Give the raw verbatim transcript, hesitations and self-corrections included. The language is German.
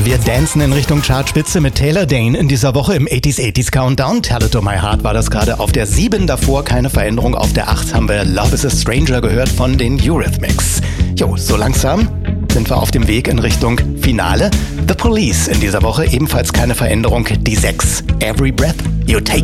Wir dancen in Richtung Chartspitze mit Taylor Dane in dieser Woche im achtziger achtziger Countdown. Tell It To My Heart war das gerade auf der sieben, davor keine Veränderung. Auf der acht haben wir Love Is A Stranger gehört von den Eurythmics. Jo, so langsam sind wir auf dem Weg in Richtung Finale. The Police in dieser Woche ebenfalls keine Veränderung. Die sechs, Every Breath You Take.